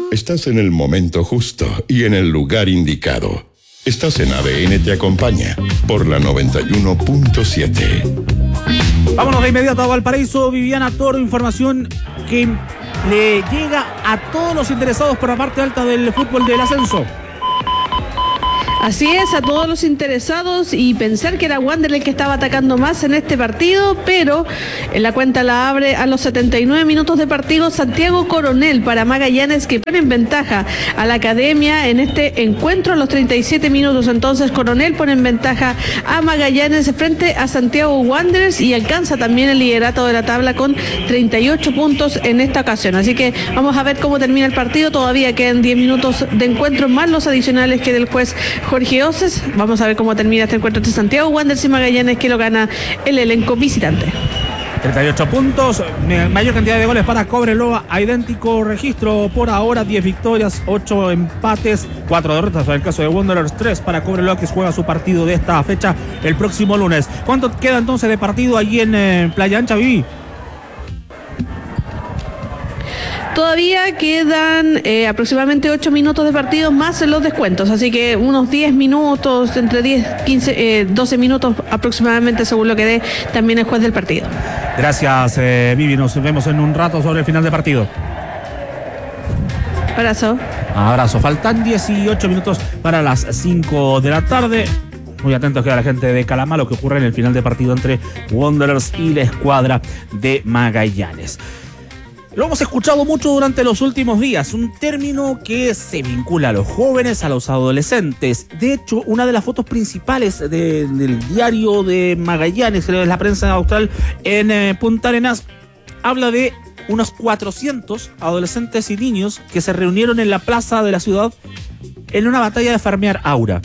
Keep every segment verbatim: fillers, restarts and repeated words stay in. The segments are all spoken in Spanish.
Estás en el momento justo y en el lugar indicado. Estás en A D N Te Acompaña por la noventa y uno punto siete. Vámonos de inmediato a Valparaíso. Viviana Toro, información que le llega a todos los interesados por la parte alta del fútbol del ascenso. Así es, a todos los interesados, y pensar que era Wander el que estaba atacando más en este partido, pero en la cuenta la abre a los setenta y nueve minutos de partido Santiago Coronel para Magallanes, que pone en ventaja a la Academia en este encuentro a los treinta y siete minutos. Entonces Coronel pone en ventaja a Magallanes frente a Santiago Wanderers y alcanza también el liderato de la tabla con treinta y ocho puntos en esta ocasión. Así que vamos a ver cómo termina el partido. Todavía quedan diez minutos de encuentro más los adicionales que del juez Jorge Oces. Vamos a ver cómo termina este encuentro entre Santiago Wanderers y Magallanes, que lo gana el elenco visitante. treinta y ocho puntos, mayor cantidad de goles para Cobreloa, a idéntico registro por ahora, diez victorias, ocho empates, cuatro derrotas en el caso de Wanderers, tres para Cobreloa, que juega su partido de esta fecha el próximo lunes. ¿Cuánto queda entonces de partido allí en eh, Playa Ancha, Vivi? Todavía quedan eh, aproximadamente ocho minutos de partido más en los descuentos, así que unos diez minutos, entre diez, quince, eh, doce minutos aproximadamente, según lo que dé también el juez del partido. Gracias, eh, Vivi, nos vemos en un rato sobre el final del partido. Abrazo. Abrazo, faltan dieciocho minutos para las cinco de la tarde. Muy atentos que a la gente de Calama lo que ocurre en el final de partido entre Wanderers y la escuadra de Magallanes. Lo hemos escuchado mucho durante los últimos días, un término que se vincula a los jóvenes, a los adolescentes. De hecho, una de las fotos principales de, del diario de Magallanes, la prensa austral en eh, Punta Arenas, habla de unos cuatrocientos adolescentes y niños que se reunieron en la plaza de la ciudad en una batalla de farmear aura.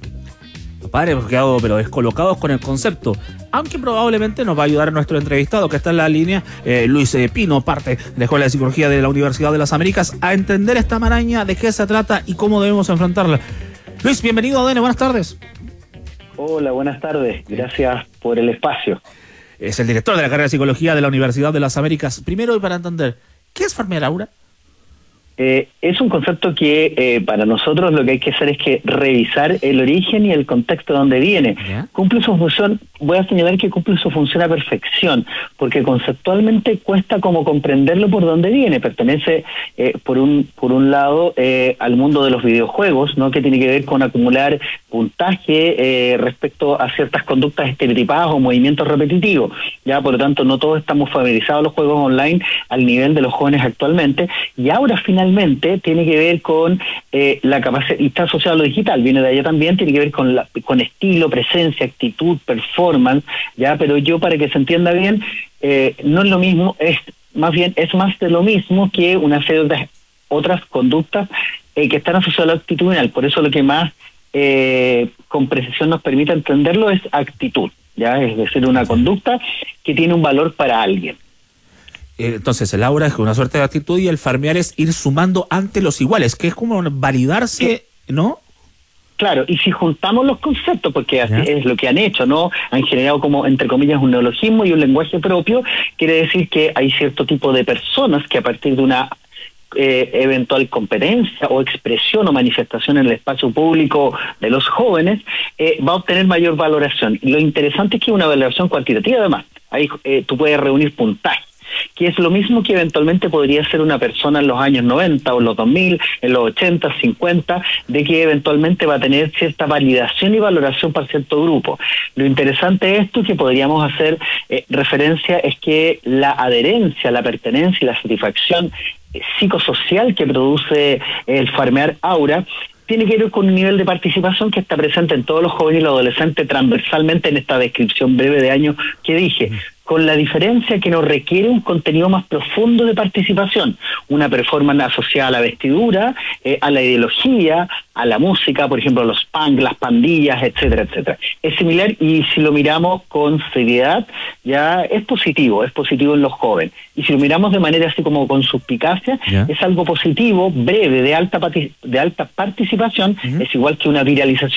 Los padres hemos quedado pero descolocados con el concepto, aunque probablemente nos va a ayudar nuestro entrevistado que está en la línea, eh, Luis eh, Pino, parte de la Escuela de Psicología de la Universidad de las Américas, a entender esta maraña, de qué se trata y cómo debemos enfrentarla. Luis, bienvenido a A D N, buenas tardes. Hola, buenas tardes, gracias por el espacio. Es el director de la carrera de Psicología de la Universidad de las Américas. Primero, y para entender, ¿qué es farmear aura? Eh, es un concepto que eh, para nosotros lo que hay que hacer es que revisar el origen y el contexto de donde viene. ¿Ya? Cumple su función, voy a señalar que cumple su función a perfección, porque conceptualmente cuesta como comprenderlo por dónde viene. Pertenece, eh, por un por un lado, eh, al mundo de los videojuegos, ¿no?, que tiene que ver con acumular puntaje eh, respecto a ciertas conductas estereotipadas o movimientos repetitivos. Ya, por lo tanto, no todos estamos familiarizados los juegos online al nivel de los jóvenes actualmente, y ahora finalmente tiene que ver con eh, la capacidad, y está asociado a lo digital, viene de allá también, tiene que ver con la, con estilo, presencia, actitud, performance, ya, pero yo, para que se entienda bien, eh, no es lo mismo, es más bien, es más de lo mismo que una serie de otras, otras conductas eh, que están asociadas a lo actitudinal. Por eso lo que más eh, con precisión nos permite entenderlo es actitud, ya, es decir, una conducta que tiene un valor para alguien. Entonces el aura es una suerte de actitud y el farmear es ir sumando ante los iguales, que es como validarse, ¿no? Claro, y si juntamos los conceptos, porque así es lo que han hecho, ¿no? Han generado como, entre comillas, un neologismo y un lenguaje propio, quiere decir que hay cierto tipo de personas que a partir de una eh, eventual competencia o expresión o manifestación en el espacio público de los jóvenes, eh, va a obtener mayor valoración. Y lo interesante es que es una valoración cuantitativa, además. Ahí eh, tú puedes reunir puntaje, que es lo mismo que eventualmente podría ser una persona en los años noventa o en los dos mil, en los ochenta, cincuenta, de que eventualmente va a tener cierta validación y valoración para cierto grupo. Lo interesante de esto que podríamos hacer eh, referencia es que la adherencia, la pertenencia y la satisfacción eh, psicosocial que produce el farmear aura tiene que ver con un nivel de participación que está presente en todos los jóvenes y los adolescentes transversalmente en esta descripción breve de años que dije, con la diferencia que nos requiere un contenido más profundo de participación, una performance asociada a la vestidura, eh, a la ideología, a la música, por ejemplo, los punk, las pandillas, etcétera, etcétera. Es similar, y si lo miramos con seriedad, ya es positivo, es positivo en los jóvenes. Y si lo miramos de manera así como con suspicacia, yeah. es algo positivo, breve, de alta de alta participación, uh-huh. es igual que una viralización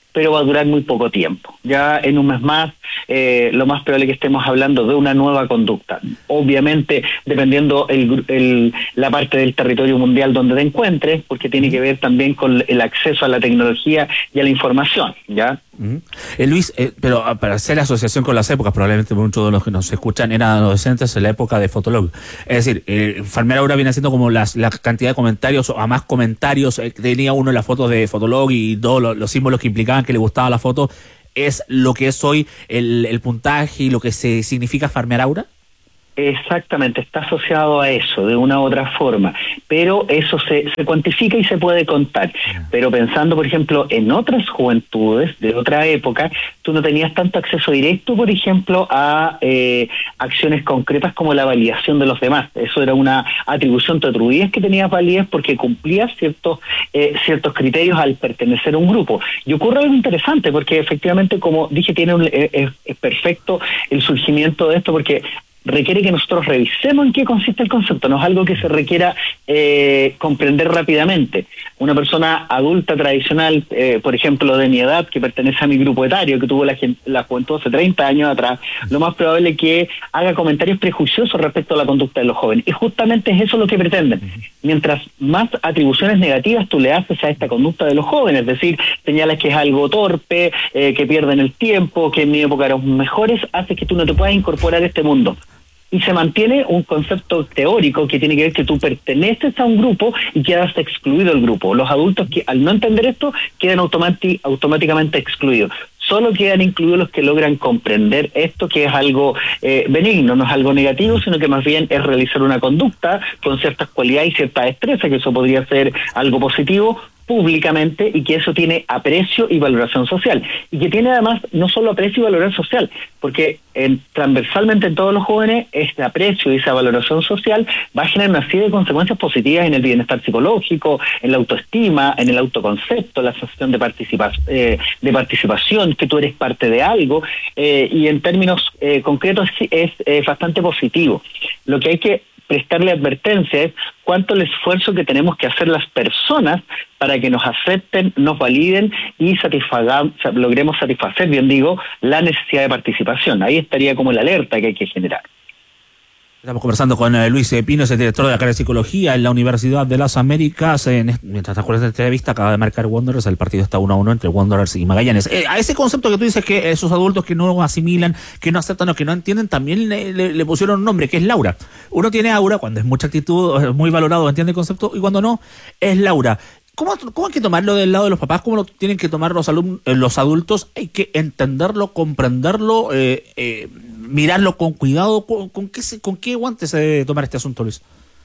pero va a durar muy poco tiempo. Ya en un mes más, eh, lo más probable es que estemos hablando de una nueva conducta. Obviamente, dependiendo el, el, la parte del territorio mundial donde te encuentres, porque tiene que ver también con el acceso a la tecnología y a la información, ¿ya? Uh-huh. eh, Luis, eh, pero para hacer la asociación con las épocas, probablemente muchos de los que nos escuchan eran adolescentes en la época de Fotolog. Es decir, eh, Farmear Aura viene haciendo como las, la cantidad de comentarios, o a más comentarios, eh, tenía uno en la foto de Fotolog y todos los, los símbolos que implicaban que le gustaba la foto, ¿es lo que es hoy el, el puntaje y lo que se significa Farmear Aura? Exactamente, está asociado a eso de una u otra forma, pero eso se, se cuantifica y se puede contar. Pero pensando, por ejemplo, en otras juventudes de otra época, tú no tenías tanto acceso directo, por ejemplo, a eh, acciones concretas como la validación de los demás. Eso era una atribución, te atribuías que tenías validez porque cumplías ciertos eh, ciertos criterios al pertenecer a un grupo. Y ocurre algo interesante, porque efectivamente, como dije, tiene un, eh, es perfecto el surgimiento de esto, porque requiere que nosotros revisemos en qué consiste el concepto, no es algo que se requiera eh, comprender rápidamente. Una persona adulta tradicional, eh, por ejemplo, de mi edad, que pertenece a mi grupo etario, que tuvo la, la juventud hace treinta años atrás, lo más probable es que haga comentarios prejuiciosos respecto a la conducta de los jóvenes. Y justamente es eso lo que pretenden. Mientras más atribuciones negativas tú le haces a esta conducta de los jóvenes, es decir, señalas que es algo torpe, eh, que pierden el tiempo, que en mi época eran mejores, hace que tú no te puedas incorporar a este mundo. Y se mantiene un concepto teórico que tiene que ver que tú perteneces a un grupo y quedas excluido del grupo. Los adultos, que al no entender esto, quedan automati- automáticamente excluidos. Solo quedan incluidos los que logran comprender esto, que es algo eh, benigno, no es algo negativo, sino que más bien es realizar una conducta con ciertas cualidades y cierta destreza, que eso podría ser algo positivo, públicamente, y que eso tiene aprecio y valoración social, y que tiene además no solo aprecio y valoración social, porque en, transversalmente en todos los jóvenes este aprecio y esa valoración social va a generar una serie de consecuencias positivas en el bienestar psicológico, en la autoestima, en el autoconcepto, la sensación de, participa eh, de participación, que tú eres parte de algo, eh, y en términos eh, concretos es, es bastante positivo. Lo que hay que prestarle advertencia es cuánto el esfuerzo que tenemos que hacer las personas para que nos acepten, nos validen y satisfagamos, logremos satisfacer, bien digo, la necesidad de participación. Ahí estaría como la alerta que hay que generar. Estamos conversando con eh, Luis Pino, es el director de la carrera de Psicología en la Universidad de las Américas. En, mientras te acuerdas de esta entrevista, acaba de marcar Wanderers, el partido está uno a uno entre Wanderers y Magallanes. Eh, a ese concepto que tú dices, que esos adultos que no asimilan, que no aceptan o que no entienden, también le, le, le pusieron un nombre, que es Laura. Uno tiene aura cuando es mucha actitud, es muy valorado, entiende el concepto, y cuando no, es Laura. ¿Cómo, ¿Cómo hay que tomarlo del lado de los papás? ¿Cómo lo tienen que tomar los, alumnos, eh, los adultos? Hay que entenderlo, comprenderlo, eh, eh, mirarlo con cuidado. ¿Con, con, qué, se, ¿Con qué guantes se debe tomar este asunto, Luis?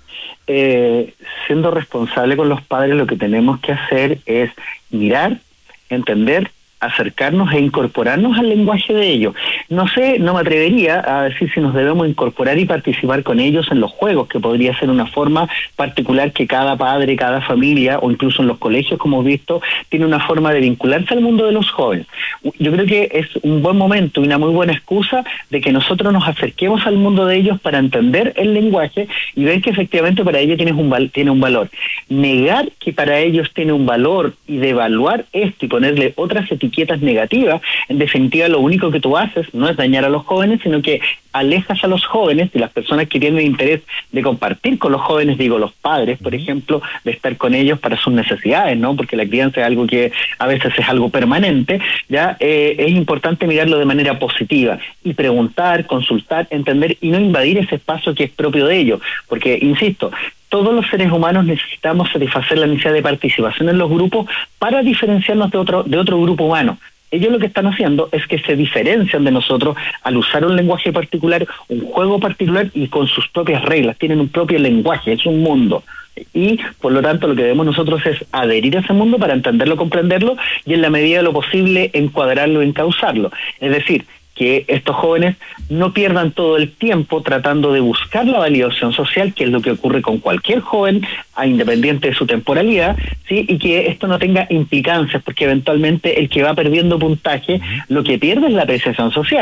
Eh, siendo responsable con los padres, lo que tenemos que hacer es mirar, entender, acercarnos e incorporarnos al lenguaje de ellos. No sé, no me atrevería a decir si nos debemos incorporar y participar con ellos en los juegos, que podría ser una forma particular que cada padre, cada familia, o incluso en los colegios, como hemos visto, tiene una forma de vincularse al mundo de los jóvenes. Yo creo que es un buen momento y una muy buena excusa de que nosotros nos acerquemos al mundo de ellos para entender el lenguaje y ver que efectivamente para ellos tiene un, val- tiene un valor. Negar que para ellos tiene un valor y devaluar esto y ponerle otras etiquetas negativas, en definitiva lo único que tú haces no es dañar a los jóvenes, sino que alejas a los jóvenes y las personas que tienen interés de compartir con los jóvenes, digo los padres, por ejemplo, de estar con ellos para sus necesidades, ¿no? Porque la crianza es algo que a veces es algo permanente, ya eh, es importante mirarlo de manera positiva y preguntar, consultar, entender y no invadir ese espacio que es propio de ellos, porque, insisto, todos los seres humanos necesitamos satisfacer la necesidad de participación en los grupos para diferenciarnos de otro, de otro grupo humano. Ellos lo que están haciendo es que se diferencian de nosotros al usar un lenguaje particular, un juego particular y con sus propias reglas. Tienen un propio lenguaje, es un mundo. Y por lo tanto lo que debemos nosotros es adherir a ese mundo para entenderlo, comprenderlo y en la medida de lo posible encuadrarlo, encauzarlo. Es decir, que estos jóvenes no pierdan todo el tiempo tratando de buscar la validación social, que es lo que ocurre con cualquier joven, a independiente de su temporalidad, ¿sí? Y que esto no tenga implicancias, porque eventualmente el que va perdiendo puntaje, lo que pierde es la apreciación social.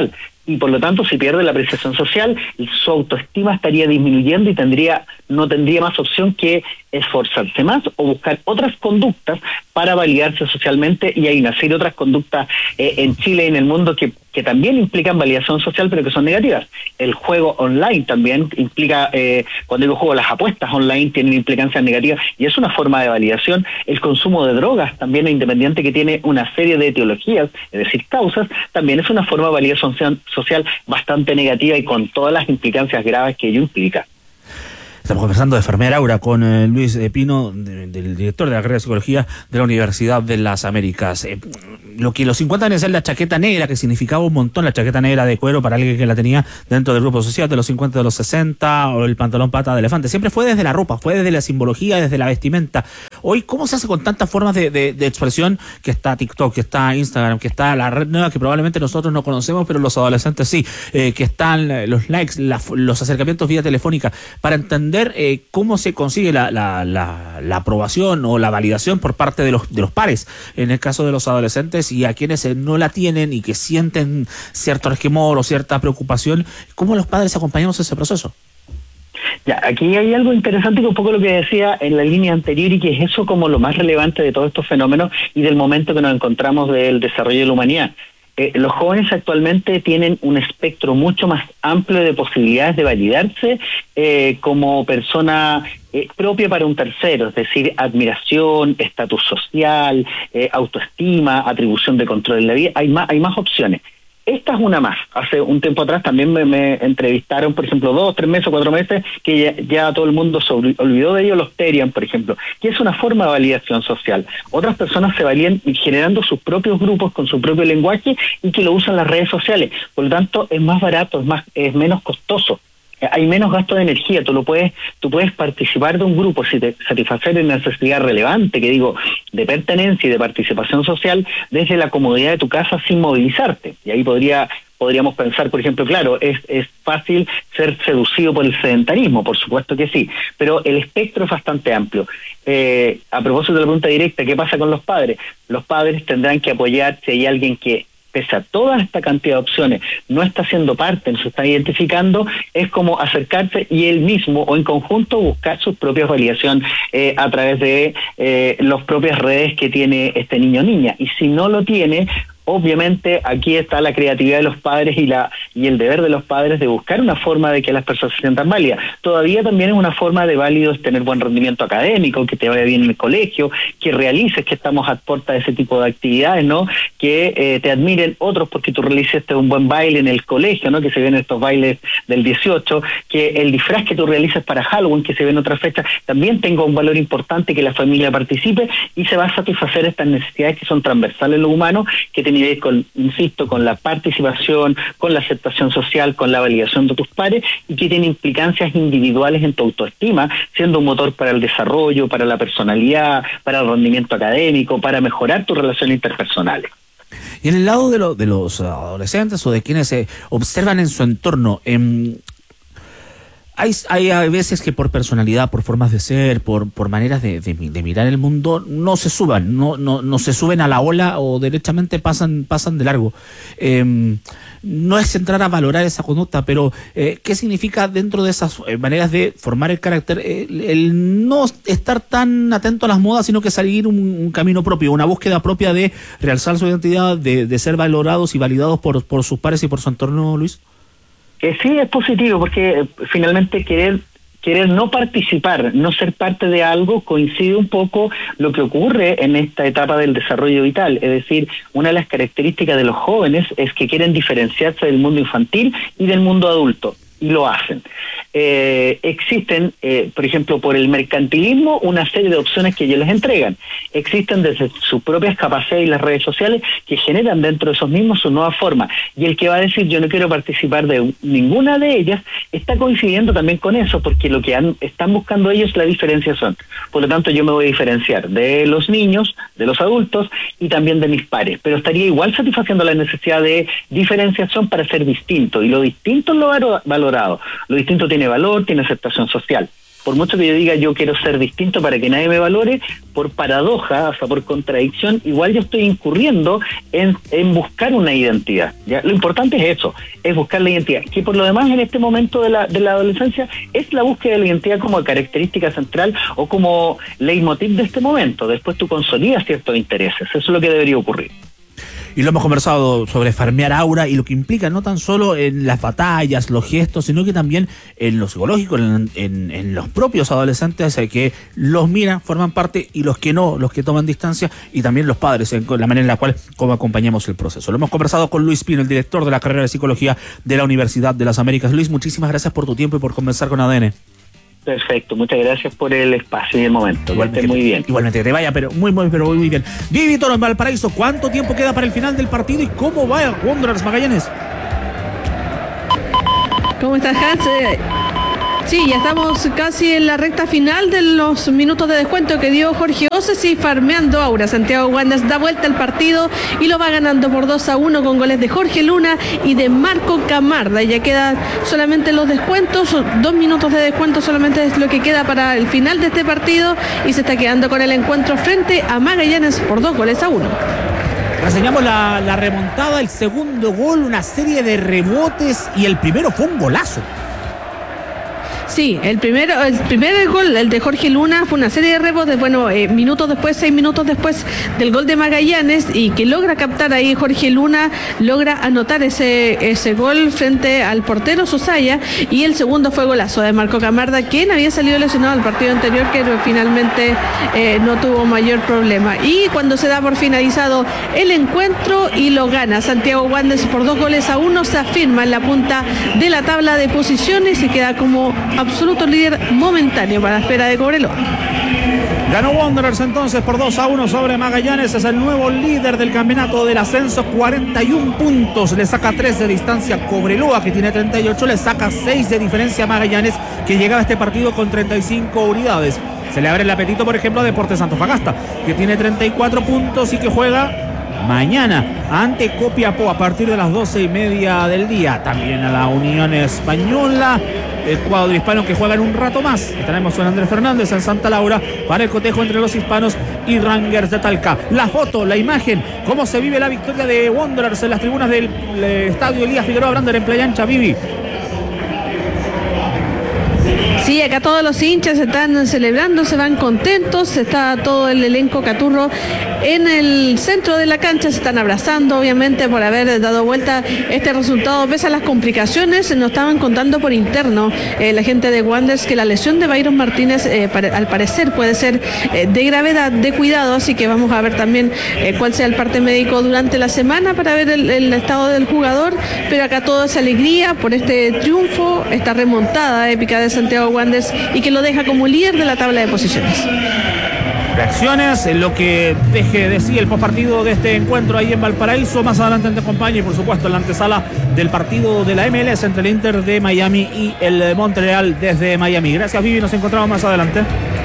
y por lo tanto si pierde la apreciación social, su autoestima estaría disminuyendo y tendría no tendría más opción que esforzarse más o buscar otras conductas para validarse socialmente, y hay una serie de otras conductas eh, en Chile y en el mundo que, que también implican validación social, pero que son negativas. El juego online también implica, eh, cuando digo juego, las apuestas online tienen implicancias negativas y es una forma de validación. El consumo de drogas también, independiente que tiene una serie de etiologías, es decir, causas, también es una forma de validación social bastante negativa y con todas las implicancias graves que ello implica. Estamos conversando de Enfermera Aura con eh, Luis Pino, de, del director de la carrera de Psicología de la Universidad de las Américas. Eh, lo que los cincuenta años es la chaqueta negra, que significaba un montón, la chaqueta negra de cuero para alguien que la tenía dentro del grupo social de los cincuenta, de los sesenta, o el pantalón pata de elefante. Siempre fue desde la ropa, fue desde la simbología, desde la vestimenta. Hoy, ¿cómo se hace con tantas formas de, de, de expresión? Que está TikTok, que está Instagram, que está la red nueva que probablemente nosotros no conocemos, pero los adolescentes sí, eh, que están los likes, la, los acercamientos vía telefónica, para entender Eh, cómo se consigue la, la, la, la aprobación o la validación por parte de los de los pares, en el caso de los adolescentes, y a quienes eh, no la tienen y que sienten cierto resquemor o cierta preocupación, ¿cómo los padres acompañamos ese proceso? Ya, aquí hay algo interesante, que un poco lo que decía en la línea anterior, y que es eso como lo más relevante de todos estos fenómenos y del momento que nos encontramos del desarrollo de la humanidad. Eh, los jóvenes actualmente tienen un espectro mucho más amplio de posibilidades de validarse eh, como persona eh, propia para un tercero, es decir, admiración, estatus social, eh, autoestima, atribución de control en la vida. Hay más, hay más opciones. Esta es una más. Hace un tiempo atrás también me, me entrevistaron, por ejemplo, dos, tres meses, cuatro meses, que ya, ya todo el mundo se olvidó de ello, los Terian, por ejemplo, que es una forma de validación social. Otras personas se valían generando sus propios grupos con su propio lenguaje y que lo usan las redes sociales. Por lo tanto, es más barato, es más, es menos costoso. Hay menos gasto de energía, tú lo puedes, tú puedes participar de un grupo, si te satisfacer una necesidad relevante, que digo, de pertenencia y de participación social, desde la comodidad de tu casa sin movilizarte. Y ahí podría podríamos pensar, por ejemplo, claro, es, es fácil ser seducido por el sedentarismo, por supuesto que sí, pero el espectro es bastante amplio. Eh, a propósito de la pregunta directa, ¿qué pasa con los padres? Los padres tendrán que apoyar si hay alguien que, pese a toda esta cantidad de opciones, no está siendo parte, no se está identificando, es como acercarse y él mismo o en conjunto buscar su propia validación eh, a través de eh, las propias redes que tiene este niño o niña. Y si no lo tiene, obviamente aquí está la creatividad de los padres y la y el deber de los padres de buscar una forma de que las personas se sientan válidas. Todavía también es una forma de válido es tener buen rendimiento académico, que te vaya bien en el colegio, que realices, que estamos a puerta de ese tipo de actividades, ¿no? Que eh, te admiren otros porque tú realizaste un buen baile en el colegio, ¿no? Que se ven estos bailes del dieciocho, que el disfraz que tú realices para Halloween, que se ve en otra fecha, también tenga un valor importante, que la familia participe, y se va a satisfacer estas necesidades que son transversales en lo humano, que te nivel con, insisto, con la participación, con la aceptación social, con la validación de tus pares, y que tiene implicancias individuales en tu autoestima, siendo un motor para el desarrollo, para la personalidad, para el rendimiento académico, para mejorar tus relaciones interpersonales. Y en el lado de, lo, de los adolescentes o de quienes se observan en su entorno, eh, Hay, hay a veces que por personalidad, por formas de ser, por, por maneras de, de, de mirar el mundo, no se suban, no, no, no se suben a la ola o derechamente pasan, pasan de largo. Eh, no es entrar a valorar esa conducta, pero eh, ¿qué significa dentro de esas maneras de formar el carácter el, el no estar tan atento a las modas, sino que seguir un, un camino propio, una búsqueda propia de realzar su identidad, de, de ser valorados y validados por, por sus pares y por su entorno, Luis? Eh, sí, es positivo, porque eh, finalmente querer querer no participar, no ser parte de algo, coincide un poco lo que ocurre en esta etapa del desarrollo vital. Es decir, una de las características de los jóvenes es que quieren diferenciarse del mundo infantil y del mundo adulto, y lo hacen. Eh, existen, eh, por ejemplo, por el mercantilismo, una serie de opciones que ellos les entregan. Existen desde sus propias capacidades y las redes sociales que generan dentro de esos mismos su nueva forma. Y el que va a decir yo no quiero participar de ninguna de ellas, está coincidiendo también con eso, porque lo que han, están buscando ellos es la diferenciación. Por lo tanto, yo me voy a diferenciar de los niños, de los adultos y también de mis pares. Pero estaría igual satisfaciendo la necesidad de diferenciación para ser distinto. Y lo distinto es lo valorado. Lo distinto tiene valor, tiene aceptación social. por mucho que yo diga yo quiero ser distinto para que nadie me valore, por paradoja, o sea, por contradicción, igual yo estoy incurriendo en, en buscar una identidad. ¿Ya? Lo importante es eso, es buscar la identidad, que por lo demás en este momento de la, de la adolescencia es la búsqueda de la identidad como característica central o como leitmotiv de este momento. Después tú consolidas ciertos intereses, eso es lo que debería ocurrir. Y lo hemos conversado sobre farmear aura y lo que implica no tan solo en las batallas, los gestos, sino que también en lo psicológico, en, en, en los propios adolescentes eh, que los miran, forman parte, y los que no, los que toman distancia, y también los padres, en la manera en la cual cómo acompañamos el proceso. Lo hemos conversado con Luis Pino, el director de la carrera de Psicología de la Universidad de las Américas. Luis, muchísimas gracias por tu tiempo y por conversar con A D N. Perfecto, muchas gracias por el espacio y el momento. Igualmente, muy bien. Igualmente, que te vaya, pero muy, muy, pero muy bien. Vivi Toro en Valparaíso, ¿cuánto tiempo queda para el final del partido y cómo va Wanderers Magallanes? ¿Cómo estás, Hans? Eh, sí, ya estamos casi en la recta final de los minutos de descuento que dio Jorge Oces y farmeando aura. Santiago Wanderers da vuelta al partido y lo va ganando por dos a uno con goles de Jorge Luna y de Marco Camarda. Ya quedan solamente los descuentos, dos minutos de descuento solamente es lo que queda para el final de este partido y se está quedando con el encuentro frente a Magallanes por dos goles a uno. Reseñamos la, la remontada, el segundo gol, una serie de rebotes y el primero fue un golazo. Sí, el primero, el primer gol, el de Jorge Luna, fue una serie de rebotes, bueno, eh, minutos después, seis minutos después del gol de Magallanes, y que logra captar ahí Jorge Luna, logra anotar ese, ese gol frente al portero Susaya, y el segundo fue golazo de Marco Camarda, quien había salido lesionado al partido anterior, que finalmente eh, no tuvo mayor problema. Y cuando se da por finalizado el encuentro y lo gana Santiago Wanderers por dos goles a uno, se afirma en la punta de la tabla de posiciones y queda como absoluto líder momentáneo para la espera de Cobreloa. Ganó Wanderers entonces por dos a uno sobre Magallanes, es el nuevo líder del campeonato del ascenso, cuarenta y uno puntos, le saca tres de distancia a Cobreloa, que tiene treinta y ocho, le saca seis de diferencia a Magallanes, que llegaba a este partido con treinta y cinco unidades. Se le abre el apetito, por ejemplo, a Deportes Antofagasta, que tiene treinta y cuatro puntos y que juega mañana ante Copiapó a partir de las doce y media del día. También a la Unión Española, el cuadro hispano que juega en un rato más. Tenemos a Andrés Fernández en Santa Laura para el cotejo entre los hispanos y Rangers de Talca. La foto, la imagen, cómo se vive la victoria de Wanderers en las tribunas del estadio Elías Figueroa Brander en Playa Ancha. Vivi. Sí, acá todos los hinchas se están celebrando, se van contentos, está todo el elenco caturro en el centro de la cancha, se están abrazando, obviamente, por haber dado vuelta este resultado, pese a las complicaciones. Nos estaban contando por interno eh, la gente de Wanderers que la lesión de Byron Martínez eh, para, al parecer puede ser eh, de gravedad, de cuidado, así que vamos a ver también eh, cuál sea el parte médico durante la semana para ver el, el estado del jugador, pero acá toda esa alegría por este triunfo, esta remontada épica de Santiago Wanderers y que lo deja como líder de la tabla de posiciones. Reacciones en lo que deje de sí el postpartido de este encuentro ahí en Valparaíso. Más adelante te acompaña y por supuesto en la antesala del partido de la M L S entre el Inter de Miami y el de Montreal desde Miami. Gracias, Vivi, nos encontramos más adelante.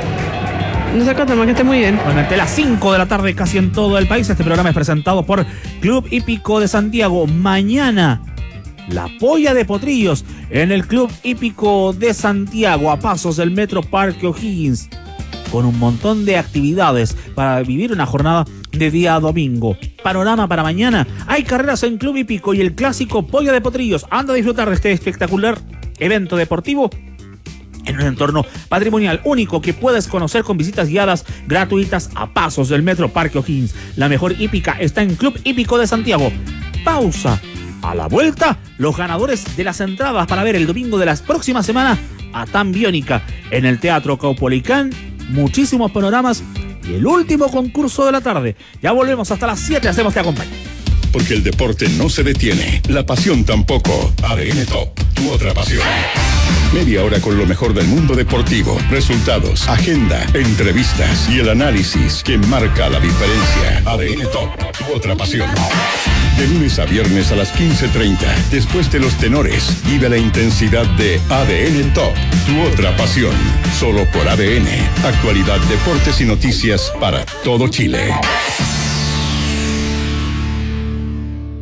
Nos encontramos, que esté muy bien. Bueno, ante las cinco de la tarde casi en todo el país. Este programa es presentado por Club Hípico de Santiago. Mañana la polla de potrillos en el Club Hípico de Santiago, a pasos del Metro Parque O'Higgins, con un montón de actividades para vivir una jornada de día domingo. Panorama para mañana: hay carreras en Club Hípico y el clásico polla de potrillos. Anda a disfrutar de este espectacular evento deportivo en un entorno patrimonial único que puedes conocer con visitas guiadas gratuitas a pasos del Metro Parque O'Higgins. La mejor hípica está en Club Hípico de Santiago. Pausa. A la vuelta, los ganadores de las entradas para ver el domingo de la próxima semana a Tan Biónica en el Teatro Caupolicán. Muchísimos panoramas y el último concurso de la tarde. Ya volvemos hasta las siete, hacemos Te Acompaña. Porque el deporte no se detiene, la pasión tampoco. A D N Top, tu otra pasión. Media hora con lo mejor del mundo deportivo, resultados, agenda, entrevistas y el análisis que marca la diferencia. A D N Top, tu otra pasión. De lunes a viernes a las quince treinta, después de los tenores, vive la intensidad de A D N Top, tu otra pasión. Solo por A D N, actualidad, deportes y noticias para todo Chile.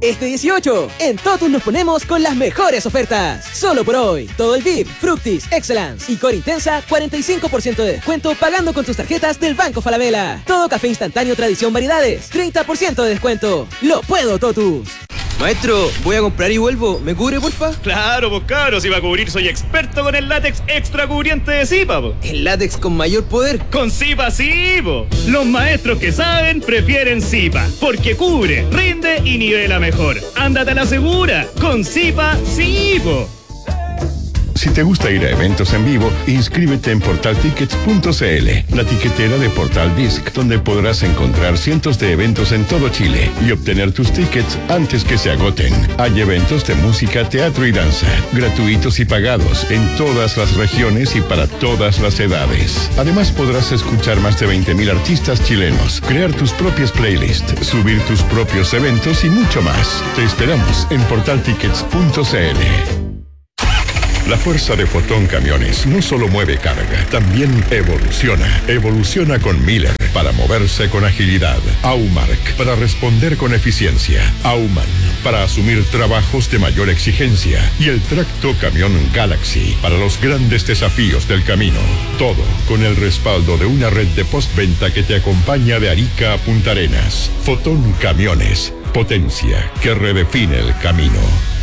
Este dieciocho, en Totus nos ponemos con las mejores ofertas. Solo por hoy, todo el V I P, Fructis, Excellence y Core Intensa, cuarenta y cinco por ciento de descuento pagando con tus tarjetas del Banco Falabella. Todo café instantáneo Tradición Variedades, treinta por ciento de descuento. ¡Lo puedo, Totus! Maestro, voy a comprar y vuelvo. ¿Me cubre, porfa? Claro, pues cabros, si va a cubrir soy experto con el látex extra cubriente de Zipa, po. ¿El látex con mayor poder? Con Zipa sí, po. Los maestros que saben prefieren Zipa, porque cubre, rinde y nivela mejor. Ándate a la segura, con Zipa sí, po. Si te gusta ir a eventos en vivo, inscríbete en portal tickets punto c l, la tiquetera de Portal Disc, donde podrás encontrar cientos de eventos en todo Chile y obtener tus tickets antes que se agoten. Hay eventos de música, teatro y danza, gratuitos y pagados en todas las regiones y para todas las edades. Además, podrás escuchar más de veinte mil artistas chilenos, crear tus propias playlists, subir tus propios eventos y mucho más. Te esperamos en portal tickets punto c l. La fuerza de Fotón Camiones no solo mueve carga, también evoluciona. Evoluciona con Miller para moverse con agilidad. Aumark para responder con eficiencia. Auman para asumir trabajos de mayor exigencia. Y el Tracto Camión Galaxy para los grandes desafíos del camino. Todo con el respaldo de una red de postventa que te acompaña de Arica a Punta Arenas. Fotón Camiones, potencia que redefine el camino.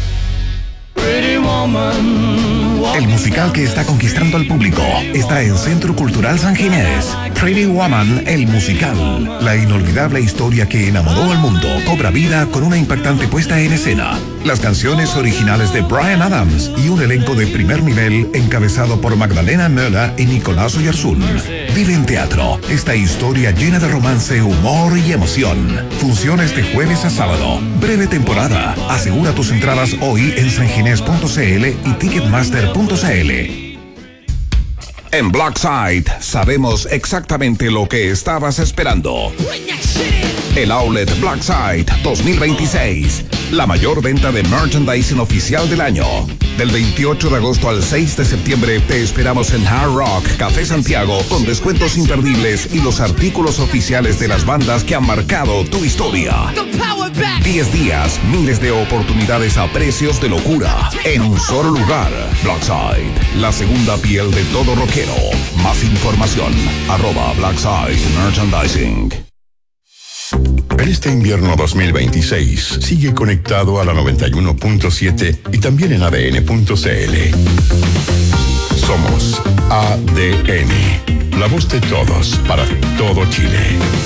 El musical que está conquistando al público está en Centro Cultural San Ginés. Pretty Woman, el musical. La inolvidable historia que enamoró al mundo cobra vida con una impactante puesta en escena. Las canciones originales de Bryan Adams y un elenco de primer nivel encabezado por Magdalena Möller y Nicolás Oyarzún. Vive en teatro esta historia llena de romance, humor y emoción. Funciones de jueves a sábado. Breve temporada. Asegura tus entradas hoy en sanginés punto c l y ticketmaster punto c l. En Blackside sabemos exactamente lo que estabas esperando. El Outlet Blackside dos mil veintiséis. La mayor venta de merchandising oficial del año. Del veintiocho de agosto al seis de septiembre te esperamos en Hard Rock Café Santiago con descuentos imperdibles y los artículos oficiales de las bandas que han marcado tu historia. diez días, miles de oportunidades a precios de locura. En un solo lugar. Blackside, la segunda piel de todo rockero. Más información, arroba Blackside Merchandising. En este invierno dos mil veintiséis, sigue conectado a la noventa y uno punto siete y también en A D N punto c l. Somos A D N, la voz de todos para todo Chile.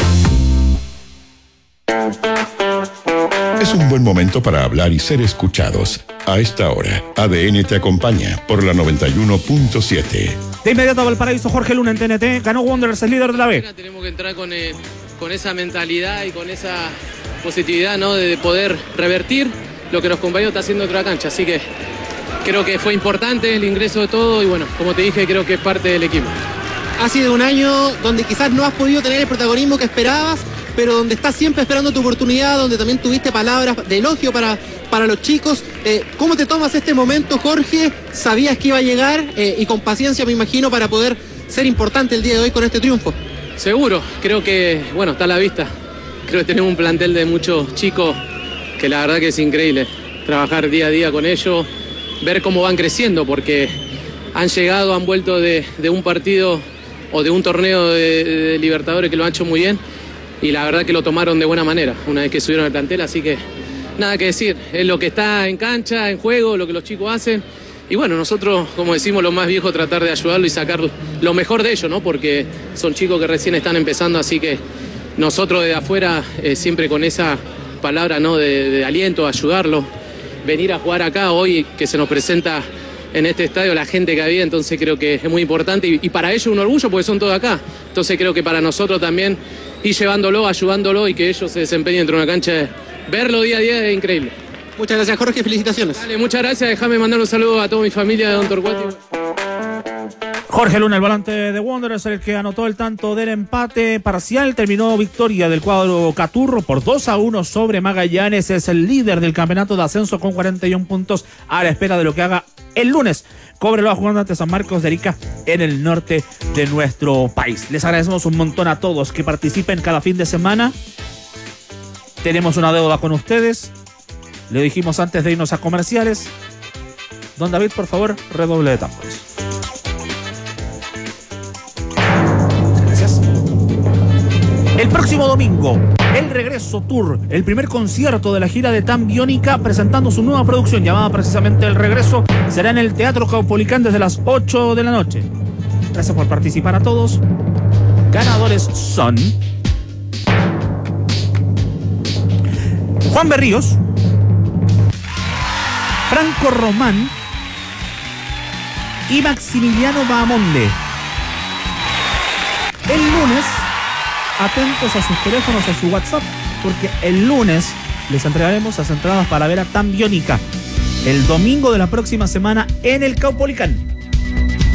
Es un buen momento para hablar y ser escuchados. A esta hora, A D N te acompaña por la noventa y uno punto siete. De inmediato a Valparaíso, Jorge Luna en T N T. Ganó Wanderers, el líder de la B. Tenemos que entrar con, eh, con esa mentalidad y con esa positividad, ¿no? De poder revertir lo que los compañeros están haciendo en otra cancha. Así que creo que fue importante el ingreso de todo y bueno, como te dije, creo que es parte del equipo. Ha sido un año donde quizás no has podido tener el protagonismo que esperabas, pero donde estás siempre esperando tu oportunidad, donde también tuviste palabras de elogio para, para los chicos. Eh, ¿Cómo te tomas este momento, Jorge? ¿Sabías que iba a llegar? Eh, y con paciencia, me imagino, para poder ser importante el día de hoy con este triunfo. Seguro, creo que, bueno, está a la vista. Creo que tenemos un plantel de muchos chicos que la verdad que es increíble. Trabajar día a día con ellos, ver cómo van creciendo, porque han llegado, han vuelto de, de un partido o de un torneo de, de Libertadores que lo han hecho muy bien. Y la verdad que lo tomaron de buena manera una vez que subieron al plantel, así que nada que decir, es lo que está en cancha, en juego, lo que los chicos hacen. Y bueno, nosotros, como decimos los más viejos, tratar de ayudarlo y sacar lo mejor de ellos, ¿no? Porque son chicos que recién están empezando, así que nosotros de afuera, eh, siempre con esa palabra, ¿no? de, de aliento, ayudarlo, venir a jugar acá hoy, que se nos presenta en este estadio la gente que había, entonces creo que es muy importante y, y para ellos un orgullo porque son todos acá. Entonces creo que para nosotros también ir llevándolo, ayudándolo y que ellos se desempeñen dentro de una cancha, verlo día a día es increíble. Muchas gracias, Jorge, felicitaciones. Dale, muchas gracias, déjame mandar un saludo a toda mi familia de Don Torcuato. Jorge Luna, el volante de Wanderers, el que anotó el tanto del empate parcial. Terminó victoria del cuadro Caturro por dos a uno sobre Magallanes. Es el líder del campeonato de ascenso con cuarenta y un puntos, a la espera de lo que haga el lunes. Cóbrelo jugando ante San Marcos de Arica en el norte de nuestro país. Les agradecemos un montón a todos que participen cada fin de semana. Tenemos una deuda con ustedes. Le dijimos antes de irnos a comerciales. Don David, por favor, redoble de tambores. Gracias. El próximo domingo, el Regreso Tour, el primer concierto de la gira de Tan Biónica, presentando su nueva producción llamada precisamente El Regreso, será en el Teatro Caupolicán desde las ocho de la noche. Gracias por participar a todos. Ganadores son Juan Berríos, Franco Román y Maximiliano Bahamonde. El lunes, atentos a sus teléfonos, a su WhatsApp, porque el lunes les entregaremos las entradas para ver a Tan Biónica el domingo de la próxima semana en el Caupolicán.